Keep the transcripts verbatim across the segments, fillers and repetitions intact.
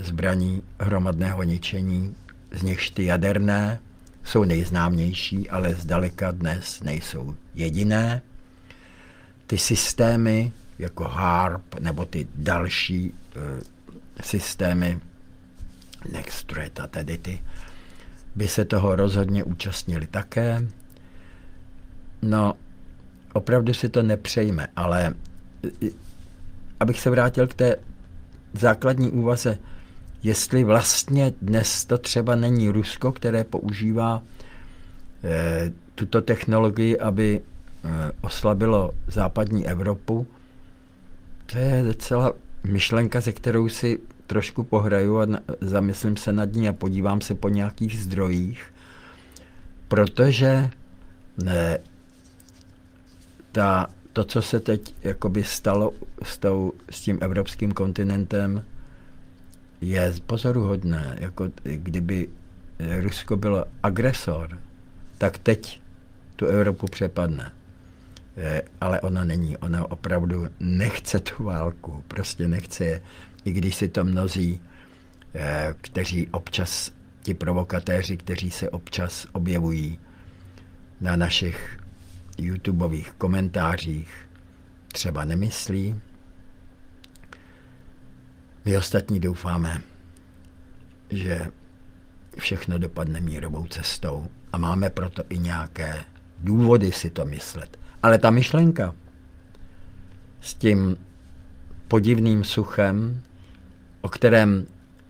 zbraní hromadného ničení, z nichž ty jaderné jsou nejznámější, ale zdaleka dnes nejsou jediné. Ty systémy jako HARP nebo ty další uh, systémy Nextret a tedy ty by se toho rozhodně účastnili také. No, opravdu si to nepřejme, ale abych se vrátil k té základní úvaze, jestli vlastně dnes to třeba není Rusko, které používá eh, tuto technologii, aby eh, oslabilo západní Evropu, to je docela myšlenka, se kterou si trošku pohraju a na, zamyslím se nad ní a podívám se po nějakých zdrojích, protože ne, ta, to, co se teď jakoby stalo s, tou, s tím evropským kontinentem, je pozoruhodné. Jako kdyby Rusko bylo agresor, tak teď tu Evropu přepadne. Je, ale ona není. Ona opravdu nechce tu válku. Prostě nechce je. I když si to mnozí, je, kteří občas, ti provokatéři, kteří se občas objevují na našich YouTubeových komentářích, třeba nemyslí. My ostatní doufáme, že všechno dopadne mírovou cestou a máme proto i nějaké důvody si to myslet. Ale ta myšlenka s tím podivným suchem, o kterém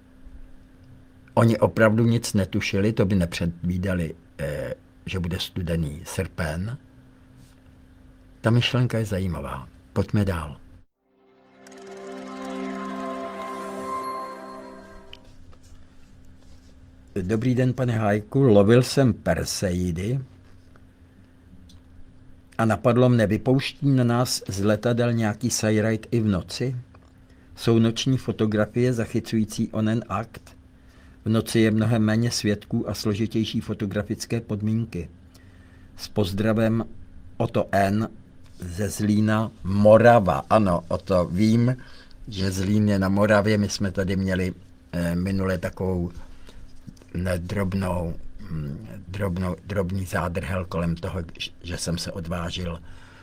oni opravdu nic netušili, to by nepředvídali, eh, že bude studený srpen, ta myšlenka je zajímavá. Pojďme dál. Dobrý den, pane Hájku, lovil jsem perseidy a napadlo mne, vypouští na nás z letadel nějaký sajrajt i v noci? Jsou noční fotografie zachycující onen akt? V noci je mnohem méně svědků a složitější fotografické podmínky. S pozdravem Otto N. ze Zlína, Morava. Ano, Otto, vím, že Zlín je na Moravě. My jsme tady měli eh, minule takovou drobnou, drobnou, drobný zádrhel kolem toho, že jsem se odvážil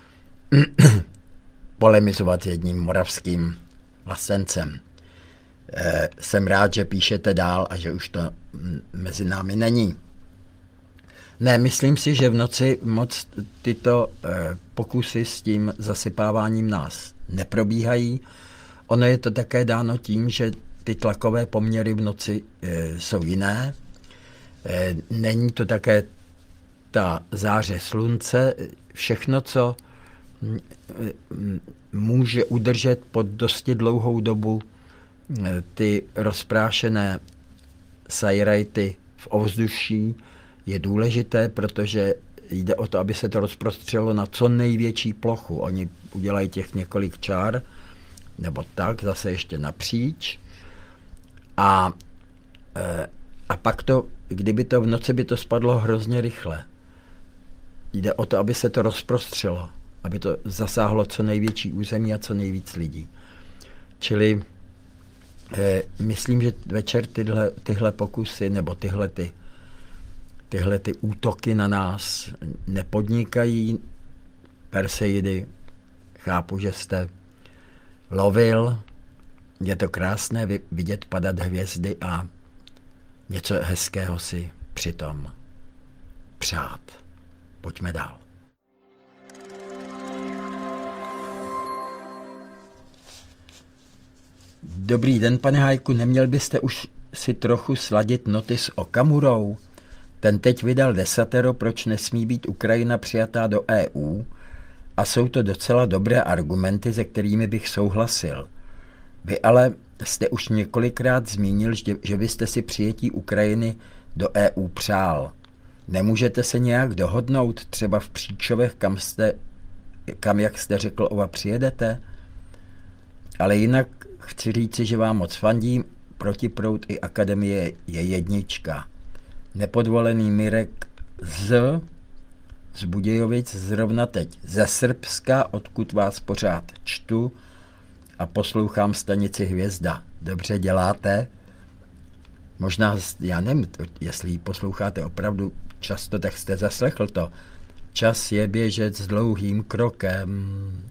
polemizovat s jedním moravským vlastencem. E, jsem rád, že píšete dál a že už to mezi námi není. Ne, myslím si, že v noci moc tyto e, pokusy s tím zasypáváním nás neprobíhají. Ono je to také dáno tím, že ty tlakové poměry v noci e, jsou jiné. E, není to také ta záře slunce. Všechno, co m, m, může udržet pod dosti dlouhou dobu e, ty rozprášené sajrajty v ovzduší, je důležité, protože jde o to, aby se to rozprostřelo na co největší plochu. Oni udělají těch několik čár, nebo tak, zase ještě napříč. A, a pak to, kdyby to v noci by to spadlo hrozně rychle. Jde o to, aby se to rozprostřelo, aby to zasáhlo co největší území a co nejvíc lidí. Čili eh, myslím, že večer tyhle, tyhle pokusy nebo tyhle, ty, tyhle ty útoky na nás nepodnikají. Perseidy, chápu, že jste lovil. Je to krásné vidět padat hvězdy a něco hezkého si přitom přát. Pojďme dál. Dobrý den, pane Hájku, neměl byste už si trochu sladit noty s Okamurou? Ten teď vydal desatero, proč nesmí být Ukrajina přijatá do E U a jsou to docela dobré argumenty, se kterými bych souhlasil. Vy ale jste už několikrát zmínil, že byste si přijetí Ukrajiny do E U přál. Nemůžete se nějak dohodnout, třeba v Příčovech, kam, jste, kam jak jste řekl, ova přijedete? Ale jinak chci říci, že vám moc fandím, Protiproud i Akademie je jednička. Nepodvolený Mirek z, z Budějovic zrovna teď ze Srbska, odkud vás pořád čtu a poslouchám stanici Hvězda. Dobře děláte. možná, já nevím, jestli ji posloucháte opravdu často, tak jste zaslechl to. Čas je běžet s dlouhým krokem,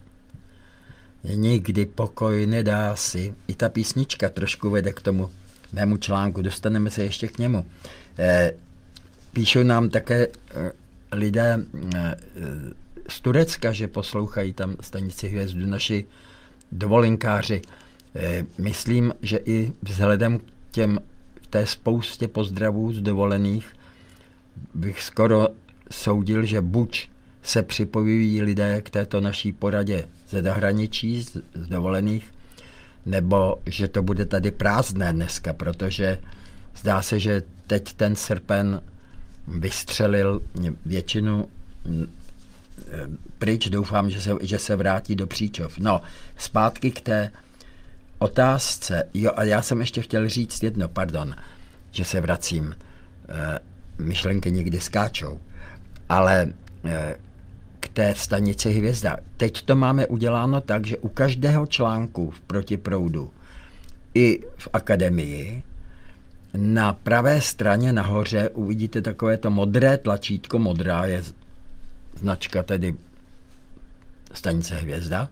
nikdy pokoj nedá si. I ta písnička trošku vede k tomu mému článku, dostaneme se ještě k němu. E, píšou nám také e, lidé e, z Turecka, že poslouchají tam Stanici hvězdu, naši dovolenkáři. E, myslím, že i vzhledem k těm, té spoustě pozdravů z dovolených bych skoro soudil, že buď se připojují lidé k této naší poradě ze zahraničí, z, z dovolených, nebo že to bude tady prázdné dneska, protože zdá se, že teď ten srpen vystřelil většinu pryč, doufám, že se, že se vrátí do Příčov. No, zpátky k té otázce. Jo, a já jsem ještě chtěl říct jedno, pardon, že se vracím. E, myšlenky někdy skáčou. Ale e, k té stanici Hvězda. Teď to máme uděláno tak, že u každého článku v Protiproudu i v Akademii na pravé straně nahoře uvidíte takovéto modré tlačítko, modrá je značka tedy stanice Hvězda,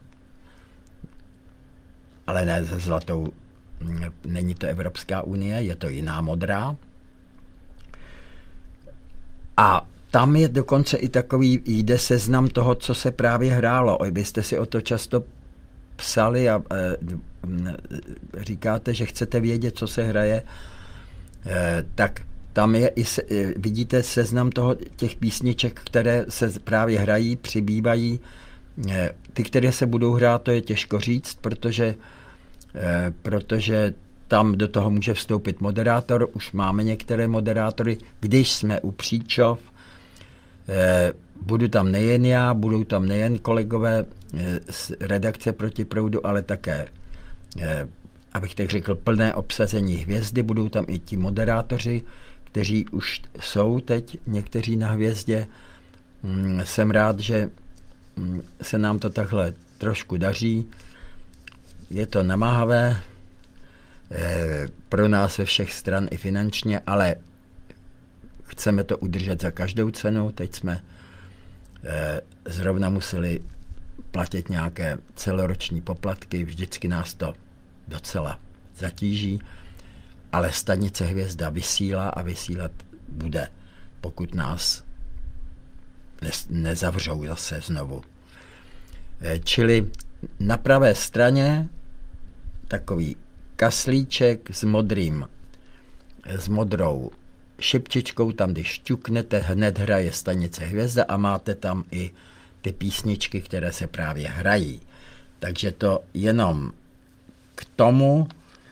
ale ne se zlatou, není to Evropská unie, je to jiná modrá. A tam je dokonce i takový, jde seznam toho, co se právě hrálo. Vy jste si o to často psali a e, říkáte, že chcete vědět, co se hraje, e, tak tam je i, se, e, vidíte seznam toho, těch písniček, které se právě hrají, přibývají. E, ty, které se budou hrát, to je těžko říct, protože, e, protože tam do toho může vstoupit moderátor. Už máme některé moderátory. Když jsme u Příčov, eh, budu tam nejen já, budou tam nejen kolegové eh, z redakce Protiproudu, ale také, eh, abych tak řekl, plné obsazení Hvězdy. Budou tam i ti moderátoři, kteří už jsou teď někteří na Hvězdě. Mm, jsem rád, že mm, se nám to takhle trošku daří. Je to namáhavé pro nás ve všech stran i finančně, ale chceme to udržet za každou cenu. Teď jsme eh, zrovna museli platit nějaké celoroční poplatky, vždycky nás to docela zatíží, ale stanice Hvězda vysílá a vysílat bude, pokud nás ne, nezavřou zase znovu. Eh, čili na pravé straně takový kaslíček s modrým, s modrou šipčičkou, tam když ťuknete, hned hraje stanice Hvězda a máte tam i ty písničky, které se právě hrají. Takže to jenom k tomu.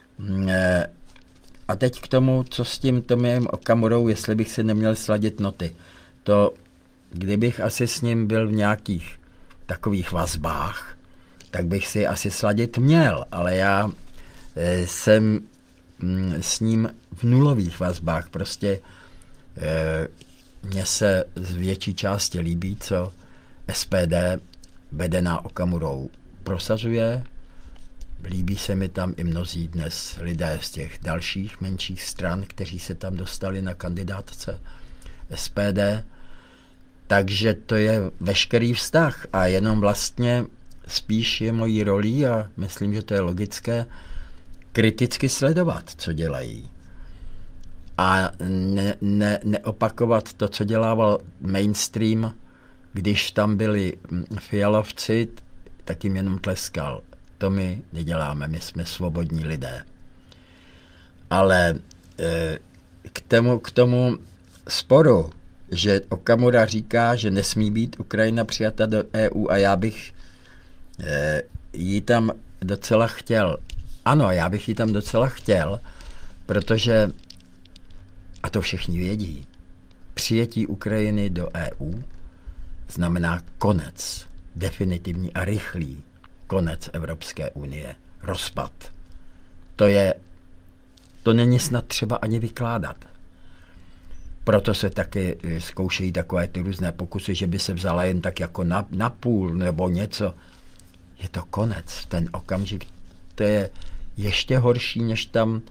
A teď k tomu, co s tím Tomiem Okamurou, jestli bych si neměl sladit noty. To, kdybych asi s ním byl v nějakých takových vazbách, tak bych si asi sladit měl, ale já jsem s ním v nulových vazbách. Prostě mně se z větší části líbí, co S P D vedená Okamurou prosazuje. Líbí se mi tam i mnozí dnes lidé z těch dalších menších stran, kteří se tam dostali na kandidátce S P D. Takže to je veškerý vztah a jenom vlastně spíš je mojí rolí a myslím, že to je logické, kriticky sledovat, co dělají. A ne, ne, neopakovat to, co dělával mainstream, když tam byli fialovci, tak jim jenom tleskal. To my neděláme, my jsme svobodní lidé. Ale e, k tomu, k tomu sporu, že Okamura říká, že nesmí být Ukrajina přijata do E U a já bych e, ji tam docela chtěl. Ano, já bych ji tam docela chtěl, protože, a to všichni vědí, přijetí Ukrajiny do E U znamená konec, definitivní a rychlý konec Evropské unie, rozpad. To je, to není snad třeba ani vykládat. Proto se taky zkoušejí takové ty různé pokusy, že by se vzala jen tak jako na, na půl nebo něco. Je to konec, ten okamžik, to je ještě horší, než tam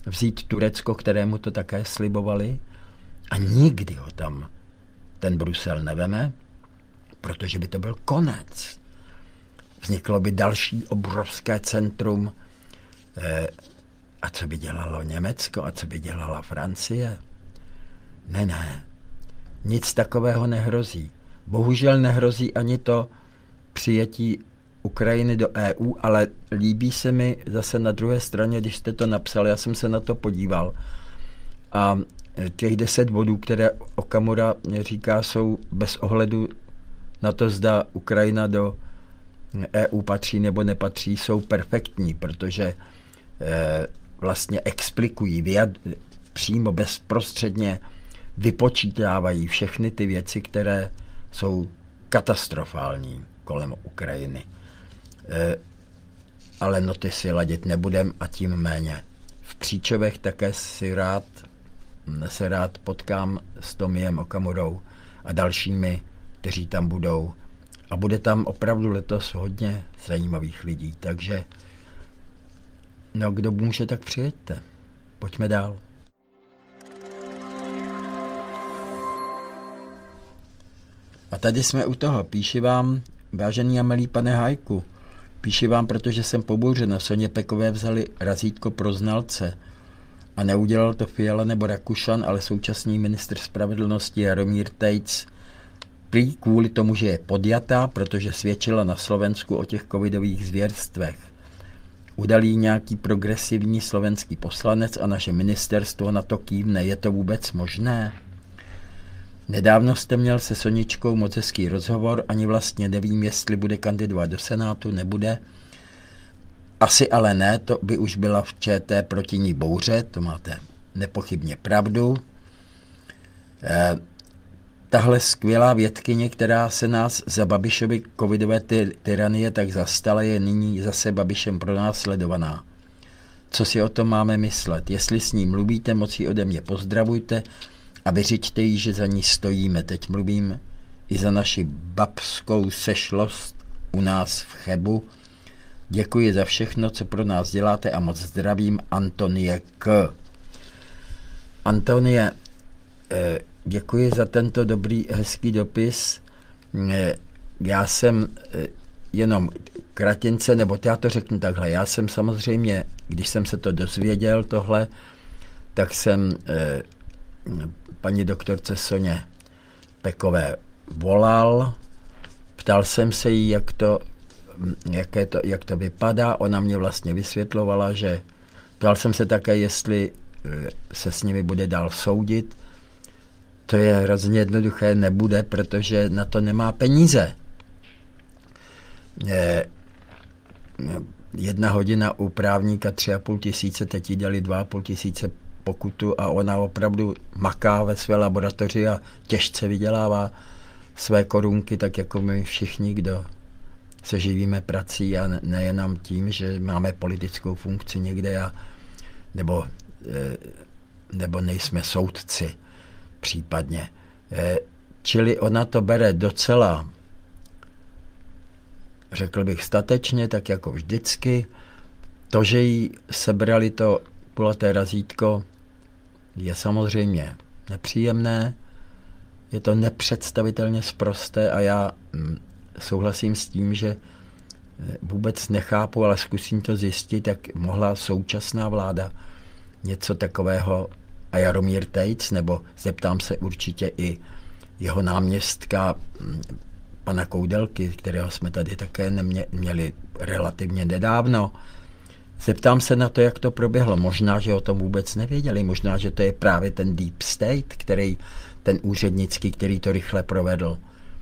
vzít Turecko, kterému to také slibovali, a nikdy ho tam ten Brusel neveme, protože by to byl konec. Vzniklo by další obrovské centrum. Eh, a co by dělalo Německo? A co by dělala Francie? Ne, ne. Nic takového nehrozí. Bohužel nehrozí ani to přijetí Ukrajiny do E U, ale líbí se mi zase na druhé straně, když jste to napsal, já jsem se na to podíval. A těch deset bodů, které Okamura říká, jsou bez ohledu na to, zda Ukrajina do E U patří nebo nepatří, jsou perfektní, protože eh, vlastně explikují, vyjad, přímo bezprostředně vypočítávají všechny ty věci, které jsou katastrofální kolem Ukrajiny. E, ale noty si ladit nebudem a tím méně. V Příčovech také si rád, se rád potkám s Tomiem Okamurou a dalšími, kteří tam budou. A bude tam opravdu letos hodně zajímavých lidí. Takže no, kdo může, tak přijeďte. Pojďme dál. A tady jsme u toho. Píši vám, vážený a milý pane Hajku, píši vám, protože jsem pobouřen. Na Soně Pekové vzali razítko pro znalce. A neudělal to Fiala nebo Rakušan, ale současný ministr spravedlnosti Jaromír Tejc. Prý kvůli tomu, že je podjatá, protože svědčila na Slovensku o těch covidových zvěrstvech. Udal jí nějaký progresivní slovenský poslanec a naše ministerstvo na to kývne. Je to vůbec možné? Nedávno jste měl se Soničkou moc hezký rozhovor, ani vlastně nevím, jestli bude kandidovat do Senátu, nebude. Asi ale ne, to by už byla v ČT proti ní bouře, to máte nepochybně pravdu. Eh, tahle skvělá vědkyně, která se nás za Babišovy covidové ty, tyranie tak zastala, je nyní zase Babišem pronásledovaná. Co si o tom máme myslet? Jestli s ní mluvíte, moc ji ode mě pozdravujte a vyřiďte jí, že za ní stojíme. Teď mluvím i za naši babskou sešlost u nás v Chebu. Děkuji za všechno, co pro nás děláte a moc zdravím, Antonie K. Antonie, děkuji za tento dobrý, hezký dopis. Já jsem jenom kratince, nebo já to řeknu takhle, já jsem samozřejmě, když jsem se to dozvěděl tohle, tak jsem paní doktorce Soně Pekové volal, ptal jsem se jí, jak to, jaké to, jak to vypadá, ona mě vlastně vysvětlovala, že ptal jsem se také, jestli se s nimi bude dál soudit. To je hrozně jednoduché, nebude, protože na to nemá peníze. Jedna hodina u právníka tři a půl tisíce, teď jí dali dva a půl tisíce pokutu a ona opravdu maká ve své laboratoři a těžce vydělává své korunky, tak jako my všichni, kdo se živíme prací a nejenom tím, že máme politickou funkci někde a, nebo, nebo nejsme soudci případně. Čili ona to bere docela, řekl bych, statečně, tak jako vždycky. To, že jí sebrali to kulaté razítko, je samozřejmě nepříjemné, je to nepředstavitelně sprosté a já souhlasím s tím, že vůbec nechápu, ale zkusím to zjistit, jak mohla současná vláda něco takového a Jaromír Tejc, nebo zeptám se určitě i jeho náměstka pana Koudelky, kterého jsme tady také neměli relativně nedávno. Zeptám se na to, jak to proběhlo. Možná, že o tom vůbec nevěděli, možná, že to je právě ten deep state, který, ten úřednický, který to rychle provedl.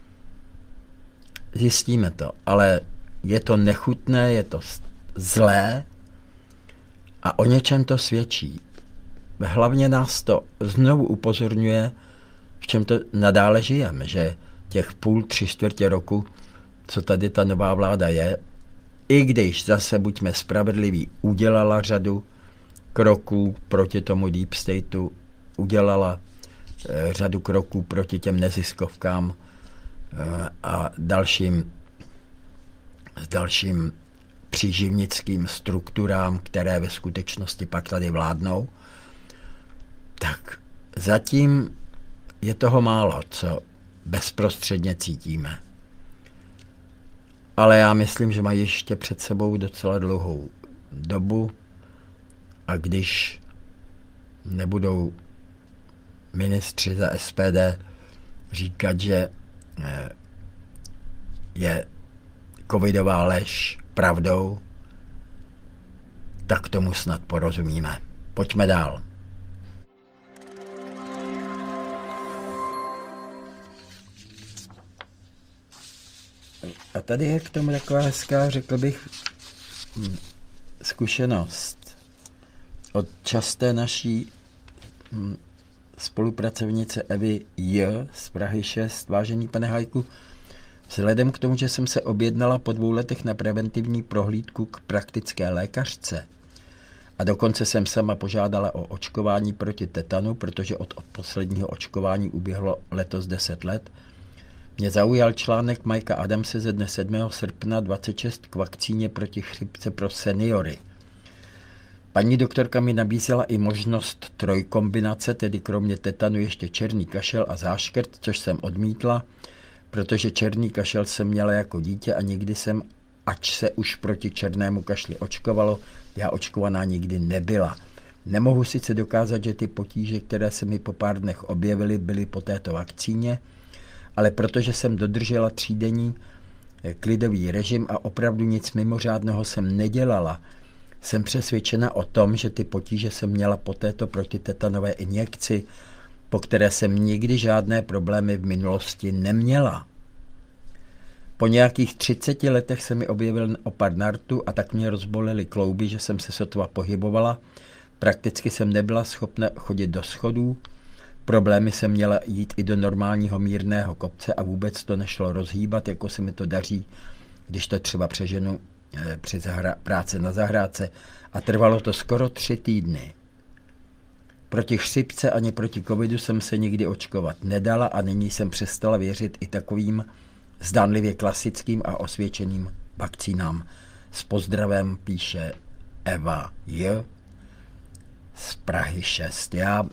Zjistíme to, ale je to nechutné, je to zlé a o něčem to svědčí. Hlavně nás to znovu upozorňuje, v čem to nadále žijeme, že těch půl, tři čtvrtě roku, co tady ta nová vláda je, i když zase, buďme spravedliví, udělala řadu kroků proti tomu deep stateu, udělala eh, řadu kroků proti těm neziskovkám eh, a dalším, dalším příživnickým strukturám, které ve skutečnosti pak tady vládnou, tak zatím je toho málo, co bezprostředně cítíme. Ale já myslím, že mají ještě před sebou docela dlouhou dobu a když nebudou ministři za S P D říkat, že je covidová lež pravdou, tak tomu snad porozumíme. Pojďme dál. A tady je k tomu taková hezká, řekl bych, zkušenost od časté naší spolupracovnice Evy J. z Prahy šest. Vážený pane Hajku, vzhledem k tomu, že jsem se objednala po dvou letech na preventivní prohlídku k praktické lékařce a dokonce jsem sama požádala o očkování proti tetanu, protože od, od posledního očkování uběhlo letos deset let, mě zaujal článek Mikea Adamse ze dne sedmého srpna dvacet šest k vakcíně proti chřipce pro seniory. Paní doktorka mi nabízela i možnost trojkombinace, tedy kromě tetanu ještě černý kašel a záškrt, což jsem odmítla, protože černý kašel jsem měla jako dítě a nikdy jsem, ač se už proti černému kašli očkovalo, já očkovaná nikdy nebyla. Nemohu sice dokázat, že ty potíže, které se mi po pár dnech objevily, byly po této vakcíně, ale protože jsem dodržela třídenní klidový režim a opravdu nic mimořádného jsem nedělala, jsem přesvědčena o tom, že ty potíže jsem měla po této protitetanové injekci, po které jsem nikdy žádné problémy v minulosti neměla. Po nějakých třiceti letech se mi objevil opad nartu a tak mě rozbolely klouby, že jsem se sotva pohybovala. Prakticky jsem nebyla schopna chodit do schodů. Problémy jsem měla jít i do normálního mírného kopce a vůbec to nešlo rozhýbat, jako se mi to daří, když to třeba přeženu eh, při zahra- práce na zahrádce. A trvalo to skoro tři týdny. Proti chřipce ani proti covidu jsem se nikdy očkovat nedala a nyní jsem přestala věřit i takovým zdánlivě klasickým a osvědčeným vakcínám. S pozdravem píše Eva J. z Prahy šest. Já,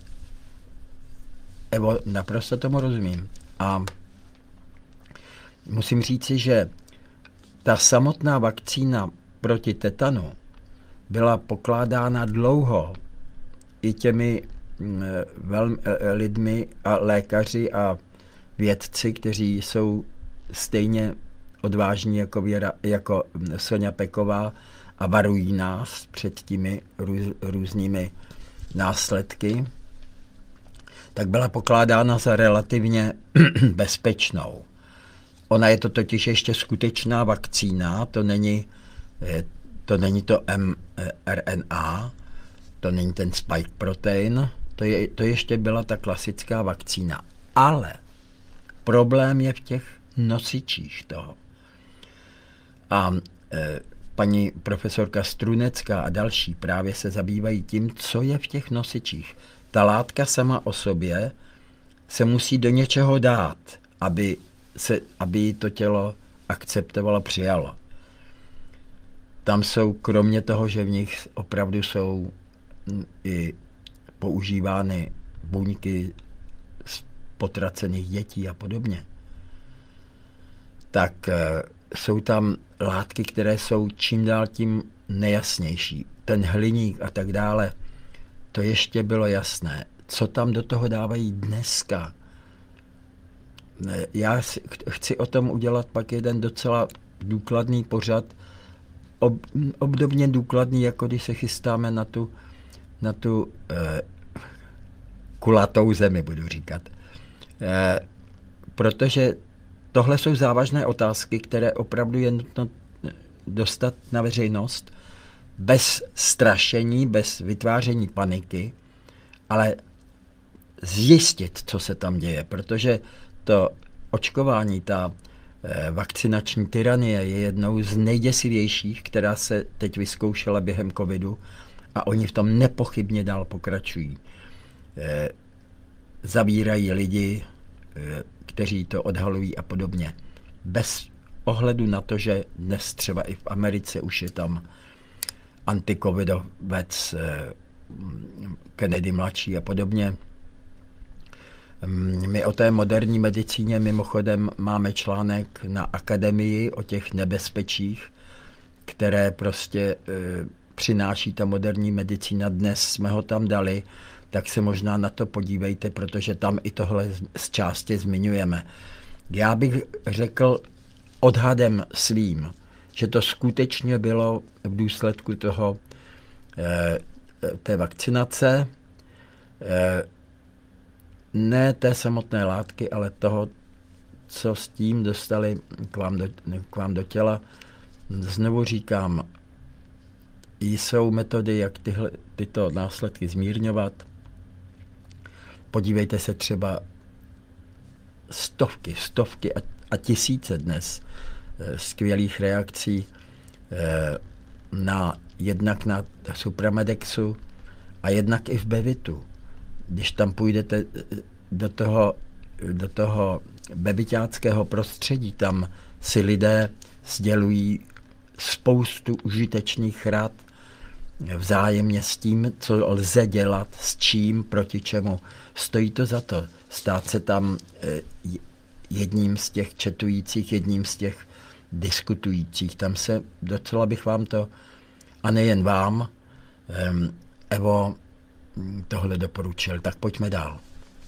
Evo, naprosto tomu rozumím. A musím říci, že ta samotná vakcína proti tetanu byla pokládána dlouho i těmi velmi, lidmi a lékaři a vědci, kteří jsou stejně odvážní jako, Věra, jako Soňa Peková a varují nás před těmi růz, různými následky, tak byla pokládána za relativně bezpečnou. Ona je to totiž ještě skutečná vakcína, to není to, není to mRNA, to není ten spike protein, to, je, to ještě byla ta klasická vakcína. Ale problém je v těch nosičích toho. A e, paní profesorka Strunecká a další právě se zabývají tím, co je v těch nosičích. Ta látka sama o sobě se musí do něčeho dát, aby, se, aby to tělo akceptovalo, přijalo. Tam jsou, kromě toho, že v nich opravdu jsou i používány buňky z potracených dětí a podobně, tak e, jsou tam látky, které jsou čím dál tím nejasnější. Ten hliník a tak dále, to ještě bylo jasné. Co tam do toho dávají dneska? Já chci o tom udělat pak jeden docela důkladný pořad, ob, obdobně důkladný, jako když se chystáme na tu, na tu eh, kulatou zemi, budu říkat. Eh, protože tohle jsou závažné otázky, které opravdu je nutno dostat na veřejnost bez strašení, bez vytváření paniky, ale zjistit, co se tam děje, protože to očkování, ta eh, vakcinační tyranie je jednou z nejděsivějších, která se teď vyzkoušela během covidu a oni v tom nepochybně dál pokračují. Eh, zavírají lidi, eh, kteří to odhalují a podobně. Bez ohledu na to, že dnes třeba i v Americe už je tam antikovidovec Kennedy mladší a podobně. My o té moderní medicíně mimochodem máme článek na Akademii o těch nebezpečích, které prostě e, přináší ta moderní medicína. Dnes jsme ho tam dali, tak se možná na to podívejte, protože tam i tohle z části zmiňujeme. Já bych řekl odhadem svým, že to skutečně bylo v důsledku toho, e, té vakcinace, e, ne té samotné látky, ale toho, co s tím dostali k vám do, k vám do těla. Znovu říkám, jsou metody, jak tyhle, tyto následky zmírňovat. Podívejte se třeba stovky, stovky a, a tisíce dnes eh, skvělých reakcí eh, na, jednak na Supramedexu a jednak i v Bevitu. Když tam půjdete do toho, do toho beviťáckého prostředí, tam si lidé sdělují spoustu užitečných rad vzájemně s tím, co lze dělat, s čím, proti čemu. Stojí to za to. Stát se tam jedním z těch četujících, jedním z těch diskutujících. Tam se docela bych vám to, a nejen vám, Evo, tohle doporučil. Tak pojďme dál.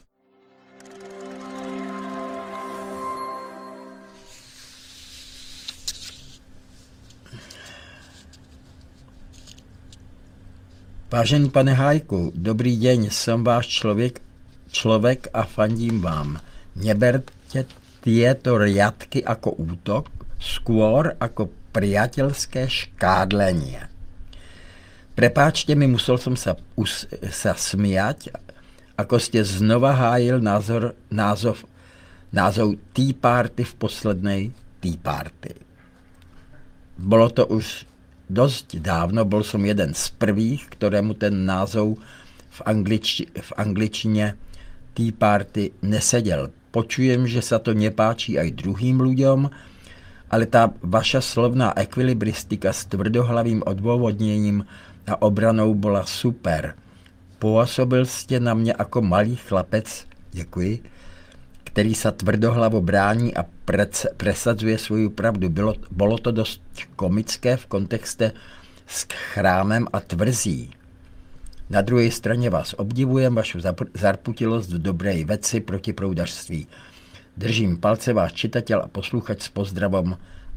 Vážený pane Hájku, dobrý deň, som váš člověk, člověk a fandím vám. Neberte tieto riadky ako útok, skôr ako priateľské škádlenie. Prepáčte mi, musel som sa, us, sa smiať, ako ste znova hájil názor, názov, názov Tea Party v poslednej Tea Party. Bolo to už dosť dávno, bol som jeden z prvých, ktorému ten názov v, anglič, v angličtine Tea Party nesedel. Počujem, že sa to nepáči aj druhým ľuďom, ale tá vaša slovná ekvilibristika s tvrdohlavým odôvodnením a obranou bola super. Pôsobil ste na mňa ako malý chlapec, děkuji, který sa tvrdohlavo brání a presadzuje svoju pravdu. Bylo, bolo to dosť komické v kontexte s chrámem a tvrzí. Na druhé straně vás obdivujem, vašu zarputilost v dobré veci proti proudařství. Držím palce, váš čitatel a posluchač s pozdravom.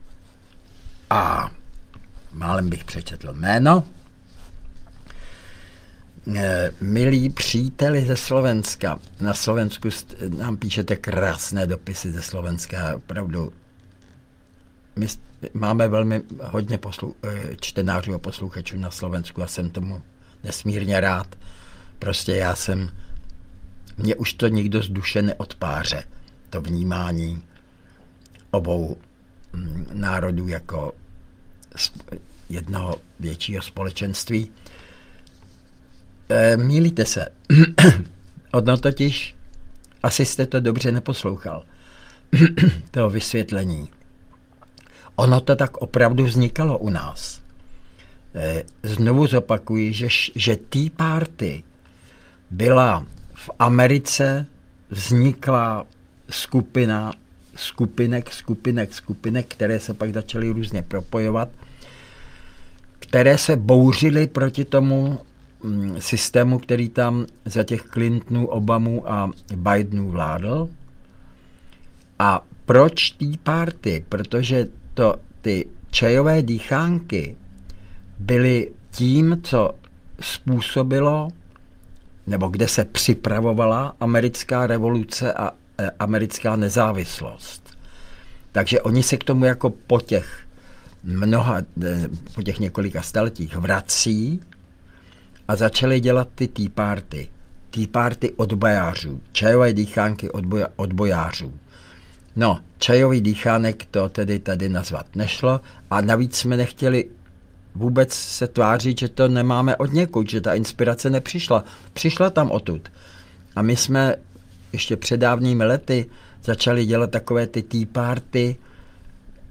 A málem bych přečetl jméno. Milí příteli ze Slovenska, na Slovensku nám píšete krásné dopisy ze Slovenska, opravdu. My máme velmi hodně poslu, čtenářů a posluchačů na Slovensku a jsem tomu nesmírně rád. Prostě já jsem, mě už to nikdo z duše neodpáře, to vnímání obou národů jako jednoho většího společenství. E, mýlíte se. Ono totiž, asi jste to dobře neposlouchal, toho vysvětlení. Ono to tak opravdu vznikalo u nás. E, znovu zopakuji, že, že Tea Party byla v Americe, vznikla skupina, skupinek, skupinek, skupinek, které se pak začaly různě propojovat, které se bouřily proti tomu systému, který tam za těch Clintonů, Obamů a Bidenů vládl. A proč Tea Party? Protože to, ty čajové dýchánky byly tím, co způsobilo, nebo kde se připravovala americká revoluce a e, americká nezávislost. Takže oni se k tomu jako po těch mnoha, e, po těch několika staletích vrací a začali dělat ty Tea Party. Tea Party odbojářů, čajové dýchánky odboja, odbojářů. No, čajový dýchánek to tedy tady nazvat nešlo a navíc jsme nechtěli vůbec se tvářit, že to nemáme od někud, že ta inspirace nepřišla. Přišla tam odtud. A my jsme ještě před dávnými lety začali dělat takové ty Tea Party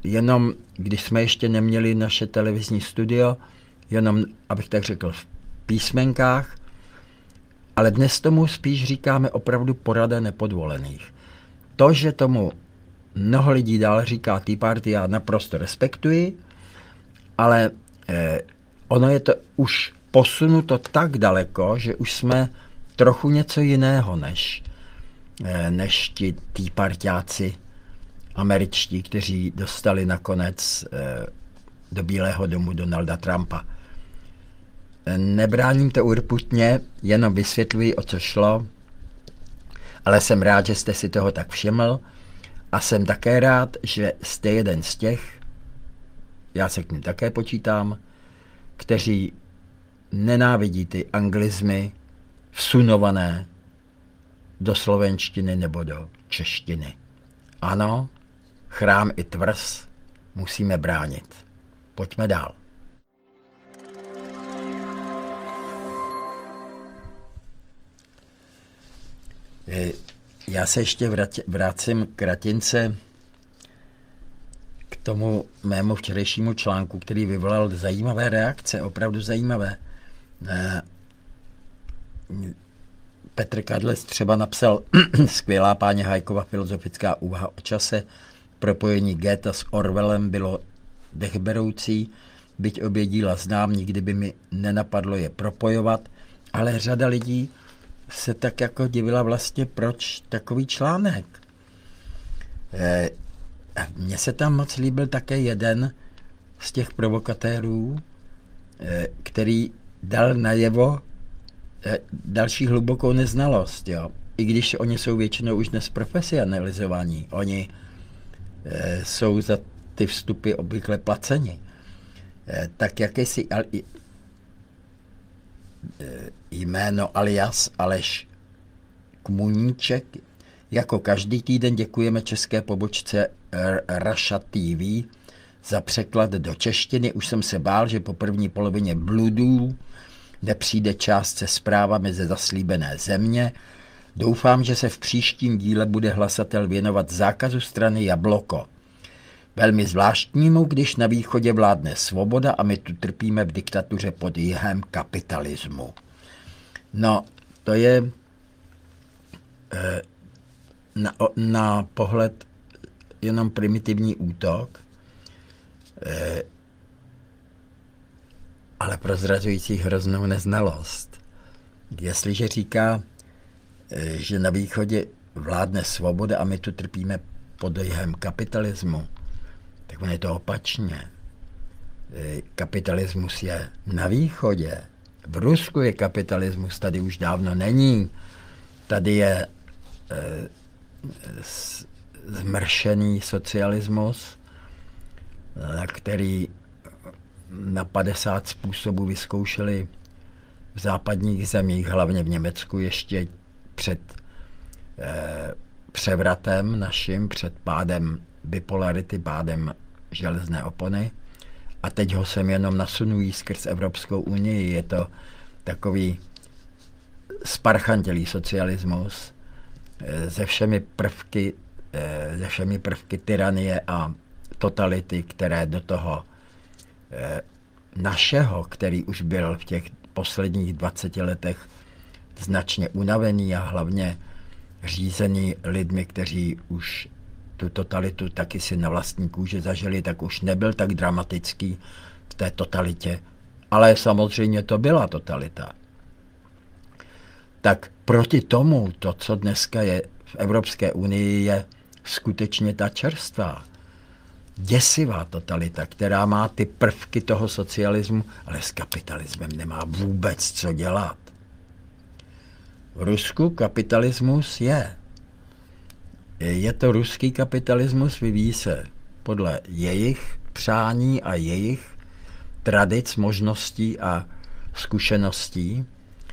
jenom když jsme ještě neměli naše televizní studio, jenom, abych tak řekl, v písmenkách, ale dnes tomu spíš říkáme opravdu porada nepodvolených. To, že tomu mnoho lidí dál říká Tea Party, já naprosto respektuji, ale eh, ono je to už posunuto tak daleko, že už jsme trochu něco jiného než, eh, než ti Tea Parťáci američtí, kteří dostali nakonec eh, do Bílého domu Donalda Trumpa. Nebráním to urputně, jenom vysvětluji, o co šlo, ale jsem rád, že jste si toho tak všiml a jsem také rád, že jste jeden z těch, já se k ním také počítám, kteří nenávidí ty anglizmy vsunované do slovenštiny nebo do češtiny. Ano, chrám i tvrz musíme bránit. Pojďme dál. Já se ještě vracím k Ratince, k tomu mému včerejšímu článku, který vyvolal zajímavé reakce, opravdu zajímavé. Petr Kadlec třeba napsal skvělá páně Hajkova filozofická úvaha o čase, propojení Goethe s Orwellem bylo dechberoucí, byť obě díla znám, nikdy by mi nenapadlo je propojovat, ale řada lidí se tak jako divila vlastně, proč takový článek. E, mně se tam moc líbil také jeden z těch provokatérů, e, který dal najevo e, další hlubokou neznalost. Jo. I když oni jsou většinou už dnes profesionalizovaní, oni e, jsou za ty vstupy obvykle placeni. E, tak jakési al, e, jméno alias Aleš Kmuníček. Jako každý týden děkujeme české pobočce Russia T V za překlad do češtiny. Už jsem se bál, že po první polovině bludů nepřijde část se zprávami ze zaslíbené země. Doufám, že se v příštím díle bude hlasatel věnovat zákazu strany Jabloko. Velmi zvláštnímu, když na východě vládne svoboda a my tu trpíme v diktatuře pod jihem kapitalismu. No, to je na, na pohled jenom primitivní útok, ale prozrazující hroznou neznalost. Jestliže říká, že na východě vládne svoboda a my tu trpíme pod jihem kapitalismu, tak on je to opačně. Kapitalismus je na východě. V Rusku je kapitalismus, tady už dávno není. Tady je e, zmršený socialismus, na který na padesát způsobů vyzkoušeli v západních zemích, hlavně v Německu, ještě před e, převratem naším, před pádem bipolarity, pádem železné opony. A teď ho sem jenom nasunují skrz Evropskou unii. Je to takový sparchantělý socialismus se všemi prvky, se všemi prvky tyranie a totality, které do toho našeho, který už byl v těch posledních dvaceti letech značně unavený a hlavně řízený lidmi, kteří už tu totalitu taky si na vlastní kůži zažili, tak už nebyl tak dramatický v té totalitě. Ale samozřejmě to byla totalita. Tak proti tomu, to, co dneska je v Evropské unii, je skutečně ta čerstvá, děsivá totalita, která má ty prvky toho socialismu, ale s kapitalismem nemá vůbec co dělat. V Rusku kapitalismus je. Je to ruský kapitalismus, vyvíjí se podle jejich přání a jejich tradic, možností a zkušeností.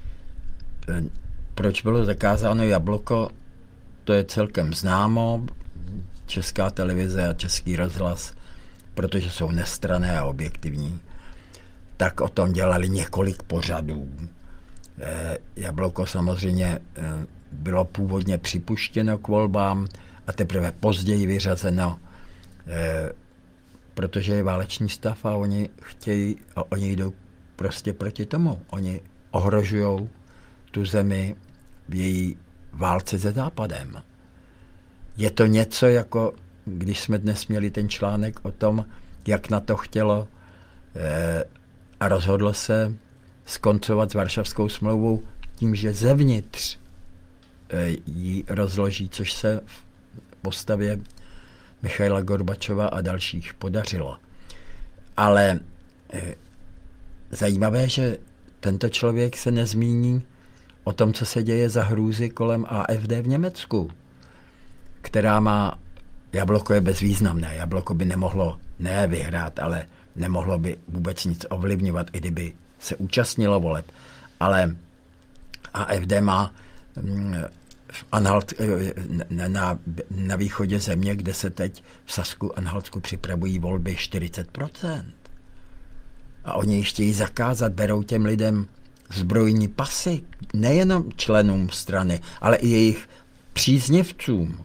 Proč bylo zakázáno Jabloko, to je celkem známo. Česká televize a Český rozhlas, protože jsou nestranné a objektivní, tak o tom dělali několik pořadů. Jabloko samozřejmě bylo původně připuštěno k volbám a teprve později vyřazeno protože je válečný stav a oni chtějí, a oni jdou prostě proti tomu. Oni ohrožují tu zemi v její válce se Západem. Je to něco jako, když jsme dnes měli ten článek o tom, jak na to chtělo eh, a rozhodlo se skoncovat s Varšavskou smlouvou tím, že zevnitř eh, ji rozloží, což se v postavě Michaila Gorbačova a dalších podařilo. Ale eh, zajímavé, že tento člověk se nezmíní o tom, co se děje za hrůzy kolem A F D v Německu, která má, jabloko je bezvýznamné, jabloko by nemohlo ne vyhrát, ale nemohlo by vůbec nic ovlivňovat, i kdyby se účastnilo voleb. Ale A F D má v Anhalt, na, na, na východě země, kde se teď v Sasku Anhaltsku připravují volby čtyřicet procent. A oni ji chtějí zakázat, berou těm lidem zbrojní pasy, nejenom členům strany, ale i jejich příznivcům.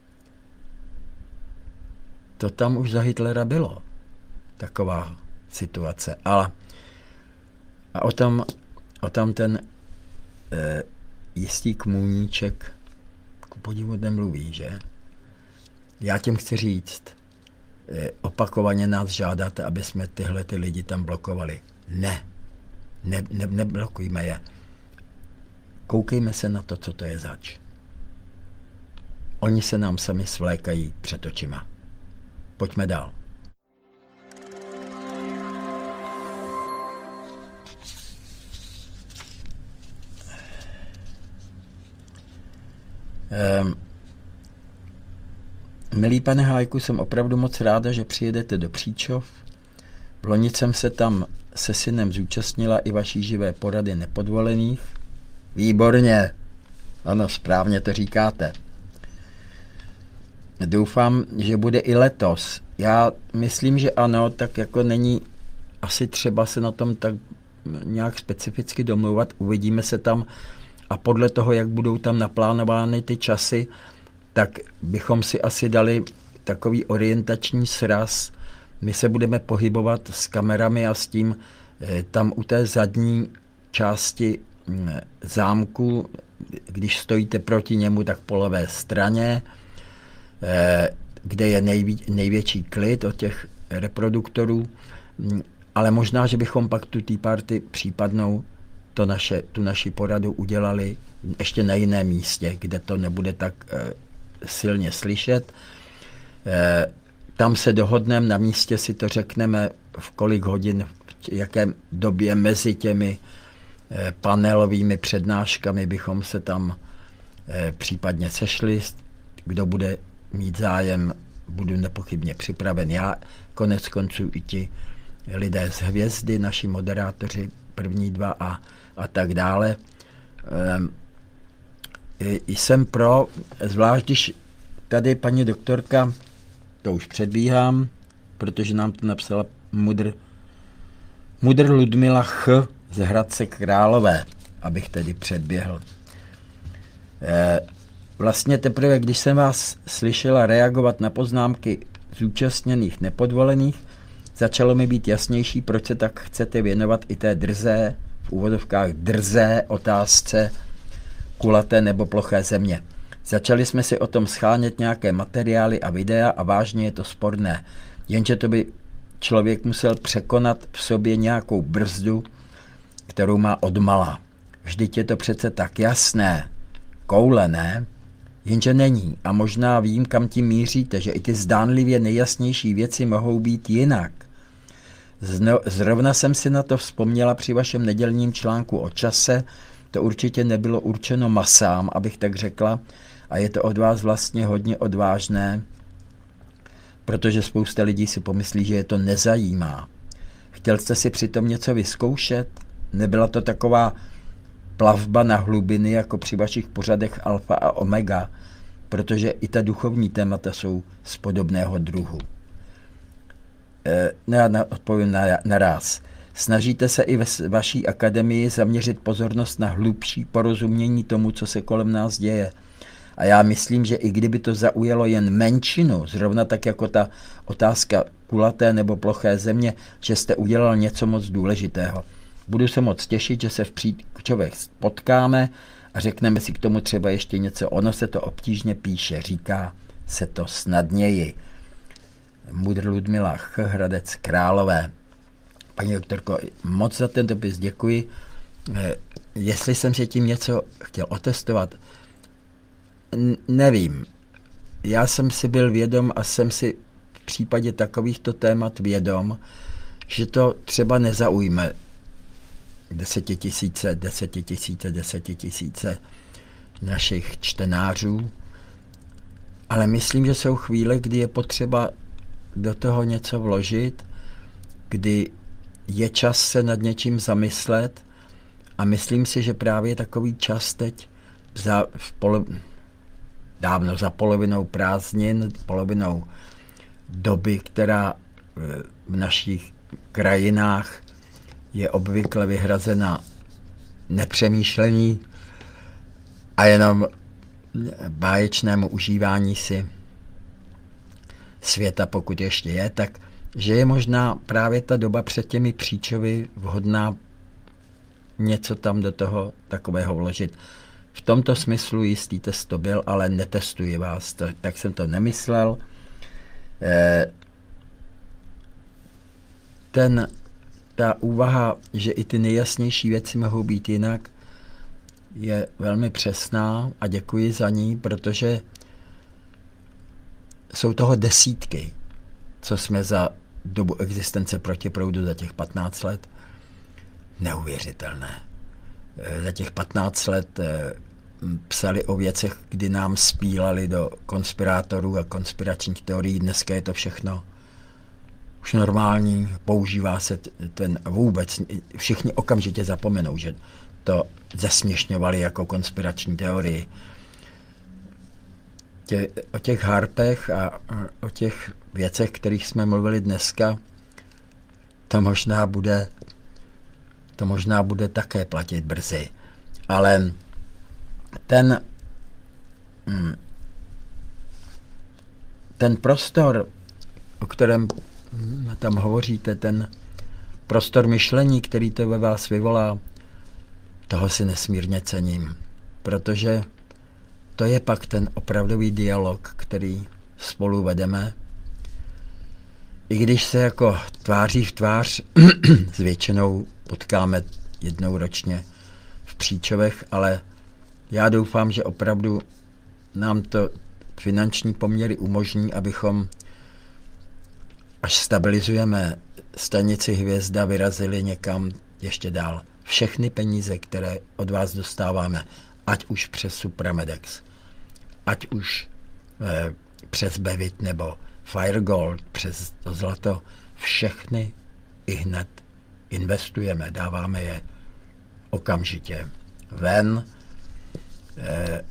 To tam už za Hitlera bylo, taková situace. Ale a o tom, o tom ten e, jistý Kmůníček ku podivu nemluví, že? Já tím chci říct, e, opakovaně nás žádáte, aby jsme tyhle ty lidi tam blokovali. Ne, ne, ne neblokujme je. Koukejme se na to, co to je zač. Oni se nám sami svlékají před očima. Pojďme dál. Um, milý pane Hájku, jsem opravdu moc ráda, že přijedete do Příčov. V loni jsem se tam se synem zúčastnila i vaší živé porady nepodvolených. Výborně. Ano, správně to říkáte. Doufám, že bude i letos. Já myslím, že ano, tak jako není asi třeba se na tom tak nějak specificky domlouvat. Uvidíme se tam a podle toho, jak budou tam naplánovány ty časy, tak bychom si asi dali takový orientační sraz. My se budeme pohybovat s kamerami a s tím tam u té zadní části zámku, když stojíte proti němu, tak po levé straně, kde je nejví, největší klid od těch reproduktorů, ale možná, že bychom pak tu Tea Party případnou to naše, tu naši poradu udělali ještě na jiném místě, kde to nebude tak eh, silně slyšet. Eh, tam se dohodneme, na místě si to řekneme, v kolik hodin, v jaké době mezi těmi eh, panelovými přednáškami bychom se tam eh, případně sešli. Kdo bude mít zájem, budu nepochybně připraven já, konec konců i ti lidé z Hvězdy, naši moderátoři, první dva a, a tak dále. Um, jsem pro, zvlášť když tady paní doktorka, to už předbíhám, protože nám to napsala mudr, mudr Ludmila Ch. z Hradce Králové, abych tedy předběhl. E, Vlastně teprve, když jsem vás slyšela reagovat na poznámky zúčastněných nepodvolených, začalo mi být jasnější, proč se tak chcete věnovat i té drzé, v úvodovkách drzé otázce kulaté nebo ploché země. Začali jsme si o tom schánět nějaké materiály a videa a vážně je to sporné. Jenže to by člověk musel překonat v sobě nějakou brzdu, kterou má odmala. Vždyť je to přece tak jasné. Koule, ne? Jenže není. A možná vím, kam tím míříte, že i ty zdánlivě nejjasnější věci mohou být jinak. Zno, zrovna jsem si na to vzpomněla při vašem nedělním článku o čase. To určitě nebylo určeno masám, abych tak řekla, a je to od vás vlastně hodně odvážné, protože spousta lidí si pomyslí, že je to nezajímá. Chtěl jste si přitom něco vyzkoušet? Nebyla to taková plavba na hlubiny, jako při vašich pořadech Alfa a Omega, protože i ta duchovní témata jsou z podobného druhu. E, já odpovím na, naraz. Snažíte se i ve vaší akademii zaměřit pozornost na hlubší porozumění tomu, co se kolem nás děje. A já myslím, že i kdyby to zaujalo jen menšinu, zrovna tak jako ta otázka kulaté nebo ploché země, že jste udělal něco moc důležitého. Budu se moc těšit, že se v Příčovech potkáme a řekneme si k tomu třeba ještě něco. Ono se to obtížně píše, říká se to snadněji. Mudr Ludmila Ch. Hradec Králové. Paní doktorko, moc za ten dopis děkuji. Jestli jsem si tím něco chtěl otestovat, N- nevím. Já jsem si byl vědom a jsem si v případě takovýchto témat vědom, že to třeba nezaujme desetitisíce, desetitisíce, desetitisíce našich čtenářů, ale myslím, že jsou chvíle, kdy je potřeba do toho něco vložit, kdy je čas se nad něčím zamyslet a myslím si, že právě takový čas teď za, v polo, dávno za polovinou prázdnin, polovinou doby, která v našich krajinách je obvykle vyhrazena nepřemýšlení a jenom báječnému užívání si světa, pokud ještě je, tak že je možná právě ta doba před těmi Příčovy vhodná něco tam do toho takového vložit. V tomto smyslu jistý test to byl, ale netestuji vás, to, tak jsem to nemyslel. Ten, ta úvaha, že i ty nejjasnější věci mohou být jinak, je velmi přesná a děkuji za ní, protože jsou toho desítky, co jsme za dobu existence Protiproudu za těch patnáct let. Neuvěřitelné. Za těch patnáct let psali o věcech, kdy nám spílali do konspirátorů a konspiračních teorií. Dneska je to všechno už normální, používá se ten vůbec, všichni okamžitě zapomenou, že to zesměšňovali jako konspirační teorii. Tě, o těch harpech a o těch věcech, kterých jsme mluvili dneska, to možná bude, to možná bude také platit brzy. Ale ten, ten prostor, o kterém tam hovoříte, ten prostor myšlení, který to ve vás vyvolá, toho si nesmírně cením, protože to je pak ten opravdový dialog, který spolu vedeme. I když se jako tváří v tvář s většinou potkáme jednou ročně v Příčovech, ale já doufám, že opravdu nám to finanční poměry umožní, abychom, až stabilizujeme stanici Hvězda, vyrazili někam ještě dál. Všechny peníze, které od vás dostáváme, ať už přes Supramedex, ať už eh, přes Bevit nebo Firegold, přes to zlato, všechny i hned investujeme, dáváme je okamžitě ven. Eh,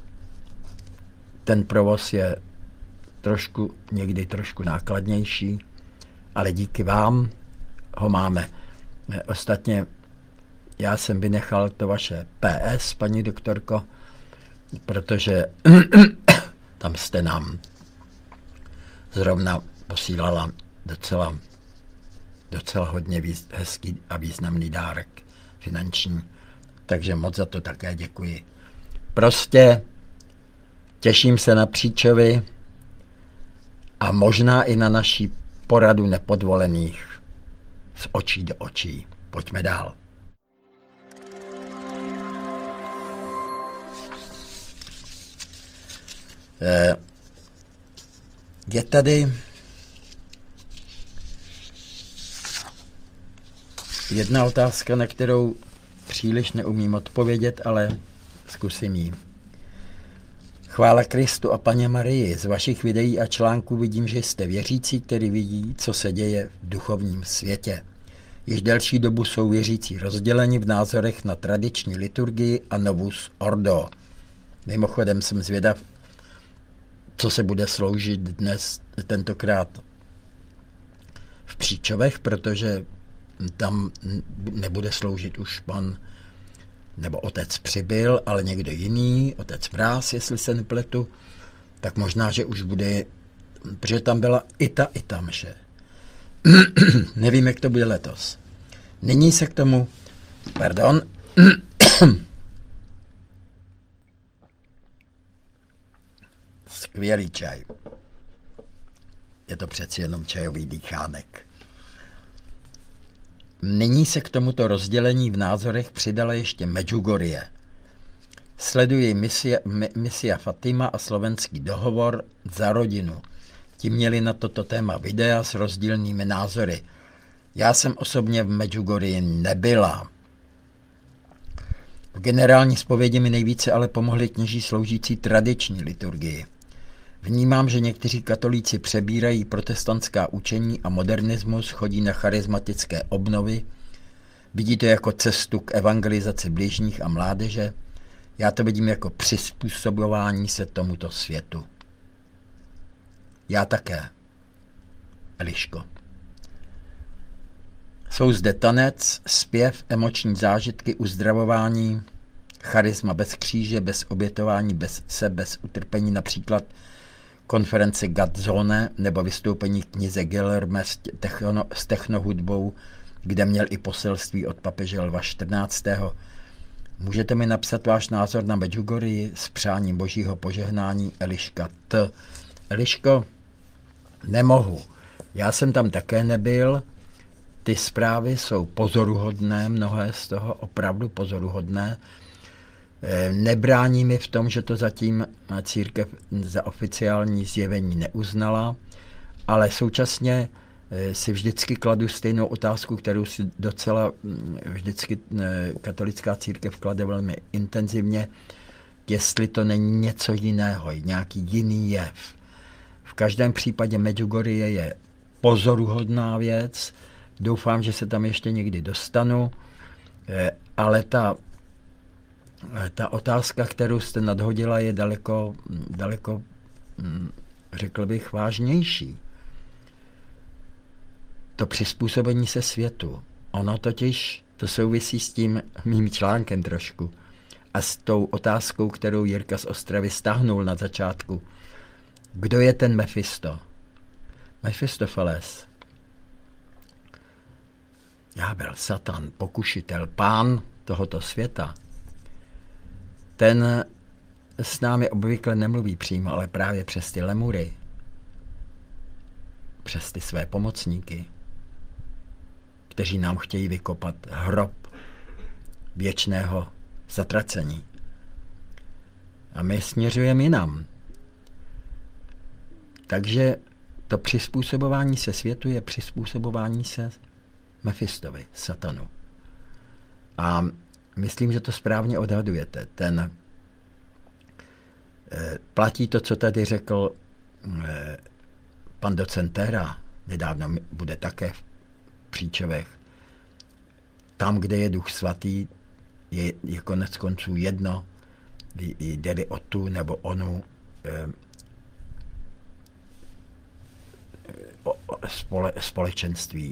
ten provoz je trošku, někdy trošku nákladnější, ale díky vám ho máme. Eh, ostatně já jsem vynechal to vaše P S, paní doktorko, protože tam jste nám zrovna posílala docela, docela hodně výz, hezký a významný dárek finanční. Takže moc za to také děkuji. Prostě těším se na Příčovy a možná i na naší poradu nepodvolených z očí do očí. Pojďme dál. Je tady jedna otázka, na kterou příliš neumím odpovědět, ale zkusím ji. Chvála Kristu a Paně Marii, z vašich videí a článků vidím, že jste věřící, který vidí, co se děje v duchovním světě. Již delší dobu jsou věřící rozděleni v názorech na tradiční liturgii a Novus Ordo. Mimochodem jsem zvědav, co se bude sloužit dnes, tentokrát v Příčovech, protože tam nebude sloužit už pan nebo otec Přibyl, ale někdo jiný, otec Mráz, jestli se nepletu, tak možná, že už bude, protože tam byla i ta, i ta mše. Nevím, jak to bude letos. Nyní se k tomu, pardon, skvělý čaj. Je to přeci jenom čajový dýchánek. Nyní se k tomuto rozdělení v názorech přidala ještě Medjugorje. Sleduji Misia, Misia Fatima a slovenský dohovor Za rodinu. Ti měli na toto téma videa s rozdílnými názory. Já jsem osobně v Medjugorji nebyla. V generální zpovědi mi nejvíce ale pomohli kněží sloužící tradiční liturgii. Vnímám, že někteří katolíci přebírají protestantská učení a modernismus, chodí na charismatické obnovy, vidí to jako cestu k evangelizaci bližních a mládeže. Já to vidím jako přizpůsobování se tomuto světu. Já také. Eliško. Jsou zde tanec, zpěv, emoční zážitky, uzdravování, charisma bez kříže, bez obětování, bez se, bez utrpení, například konference Gadzone nebo vystoupení knize Guillerme s, techno, s technohudbou, kde měl i poselství od papeže Lva čtrnáctého. Můžete mi napsat váš názor na Medjugorji s přáním božího požehnání Eliška T. Eliško, nemohu. Já jsem tam také nebyl. Ty zprávy jsou pozoruhodné, mnohé z toho opravdu pozoruhodné. Nebrání mi v tom, že to zatím církev za oficiální zjevení neuznala, ale současně si vždycky kladu stejnou otázku, kterou si docela vždycky katolická církev klade velmi intenzivně, jestli to není něco jiného, nějaký jiný jev. V každém případě Medjugorje je pozoruhodná věc, doufám, že se tam ještě někdy dostanu, ale ta, ta otázka, kterou jste nadhodila, je daleko, daleko, řekl bych, vážnější. To přizpůsobení se světu. Ono totiž, to souvisí s tím mým článkem trošku a s tou otázkou, kterou Jirka z Ostravy stáhnul na začátku. Kdo je ten Mefisto? Mefistofeles. Ďábel, Satan, pokušitel, pán tohoto světa. Ten s námi obvykle nemluví přímo, ale právě přes ty lemury, přes ty své pomocníky, kteří nám chtějí vykopat hrob věčného zatracení. A my směřujeme jinam. Takže to přizpůsobování se světu je přizpůsobování se Mefistovi, Satanu. A myslím, že to správně odhadujete. Ten eh, platí to, co tady řekl eh, pan docent Téra, nedávno bude také v Příčovech. Tam, kde je Duch Svatý, je, je konec konců jedno, jde o tu nebo onu eh, o, o spole, společenství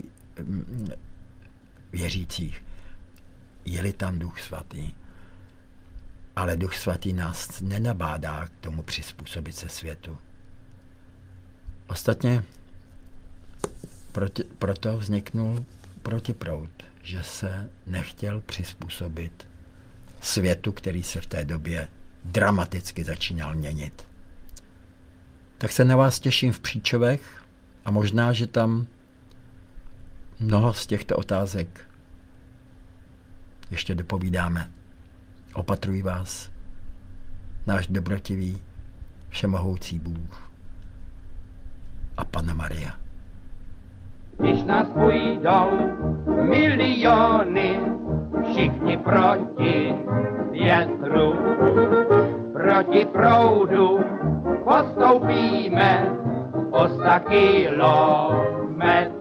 věřících. Je-li tam Duch Svatý. Ale Duch Svatý nás nenabádá k tomu přizpůsobit se světu. Ostatně proti, proto vzniknul protiproud, že se nechtěl přizpůsobit světu, který se v té době dramaticky začínal měnit. Tak se na vás těším v Příčovech a možná, že tam mnoho z těchto otázek ještě dopovídáme. Opatruji vás, náš dobrotivý, všemohoucí Bůh a Panna Maria. Když nás půjdou miliony, všichni proti větru, proti proudu postoupíme o sta kilometrů.